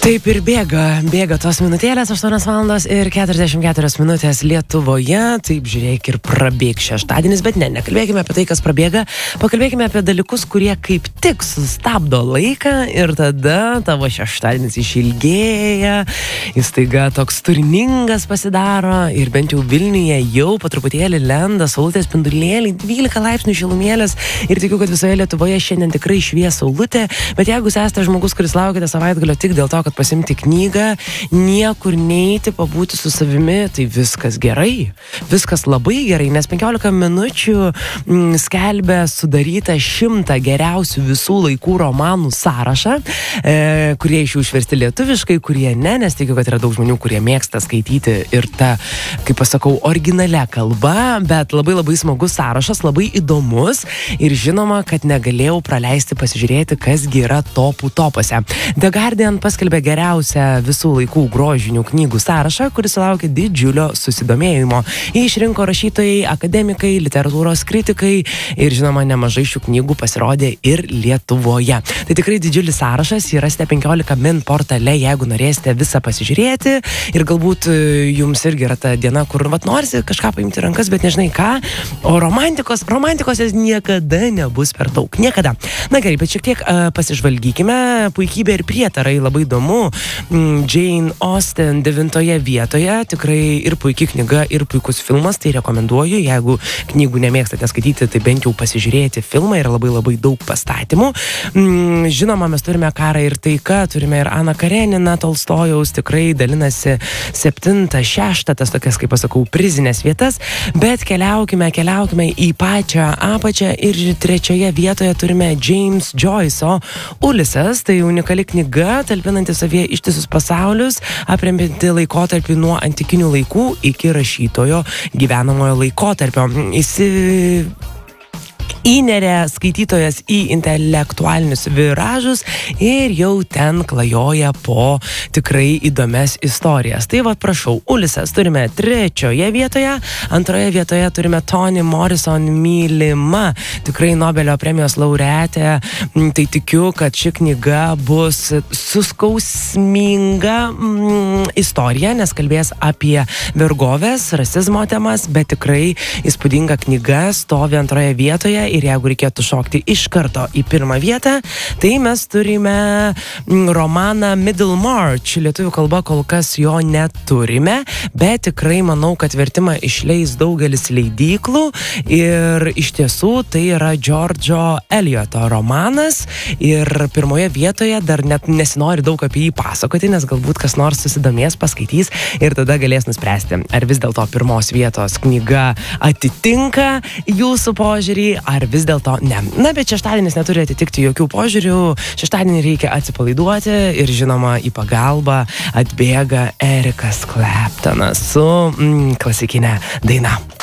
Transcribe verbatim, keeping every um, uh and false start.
Taip ir bėga, bėga tos minutėlės, aštuonios valandos ir keturiasdešimt keturios minutės Lietuvoje. Taip, žiūrėk, ir prabėg šeštadienis, bet ne, nekalbėkime apie tai, kas prabėga, pakalbėkime apie dalykus, kurie kaip tik sustabdo laiką ir tada tavo šeštadienis išilgėja, jis taiga toks turiningas pasidaro ir bent jau Vilniuje jau po truputėlį lenda saulutės spindulėliai, dvylika laipsnių šilumėlės ir tikiu, kad visoje Lietuvoje šiandien tikrai švies saulutė, bet jeigu esate žmogus, kuris laukite savaitgalio tik dėl to, kad pasimti knygą, niekur neiti, pabūti su savimi, tai viskas gerai. Viskas labai gerai, nes penkiolika minučių m, skelbia sudarytą šimtą geriausių visų laikų romanų sąrašą, e, kurie iš jų išversti lietuviškai, kurie ne, nes tikiu, kad yra daug žmonių, kurie mėgsta skaityti ir ta, kaip pasakau, originalia kalba, bet labai labai smagus sąrašas, labai įdomus ir žinoma, kad negalėjau praleisti pasižiūrėti, kasgi yra topų topuose. The Guardian paskelbė geriausią visų laikų grožinių knygų sąrašą, kuris sulaukė didžiulio susidomėjimo. Jį išrinko rašytojai, akademikai, literatūros kritikai ir žinoma, nemažai šių knygų pasirodė ir Lietuvoje. Tai tikrai didžiulis sąrašas, jį rasite penkiolika min portale, jeigu norėsite visą pasižiūrėti ir galbūt jums irgi yra ta diena, kur vat norisi kažką paimti rankas, bet nežinai ką, o romantikos, romantikos jas niekada nebus per daug, niekada. Na gerai, bet šiek tiek uh, pasižvalgykime, puikybė ir prietarai, labai įdomu. Jane Austen devintoje vietoje, tikrai ir puikia knyga, ir puikus filmas, tai rekomenduoju, jeigu knygų nemėgstate skaityti, tai bent jau pasižiūrėti filmą, yra labai labai daug pastatymų. Žinoma, mes turime Karą ir taiką, turime ir Aną Kareniną Tolstojaus, tikrai dalinasi septintą, šeštą, tas tokias, kaip pasakau, prizinės vietas, bet keliaukime, keliaukime į pačią apačią ir trečioje vietoje turime James Joyce'o Ulisas, tai unikali knyga, talpinanti savyje ištisus pasaulius, apremianti laikotarpį nuo antikinių laikų iki rašytojo gyvenamojo laikotarpio. Įsi... Įneria skaitytojas į intelektualinius viražus ir jau ten klajoja po tikrai įdomias istorijas. Tai va, prašau, Ulisas turime trečioje vietoje, antroje vietoje turime Toni Morrison mylima, tikrai Nobelio premijos laureatė, tai tikiu, kad ši knyga bus suskausminga mm, istorija, nes kalbės apie vergovės, rasizmo temas, bet tikrai įspūdinga knyga stovi antroje vietoje. Ir jeigu reikėtų šokti iš karto į pirmą vietą, tai mes turime romaną Middlemarch. Lietuvių kalba kol kas jo neturime, bet tikrai manau, kad vertimą išleis daugelis leidyklų ir iš tiesų tai yra George'o Elioto romanas ir pirmoje vietoje dar net nesinori daug apie jį pasakoti, nes galbūt kas nors susidomės, paskaitys ir tada galės nuspręsti, ar vis dėlto pirmos vietos knyga atitinka jūsų požiūrį, ar vis dėlto ne. Na, bet šeštadienis neturi atitikti jokių požiūrių. Šeštadienį reikia atsipalaiduoti ir žinoma, į pagalbą atbėga Erikas Claptonas su mm, klasikinė daina.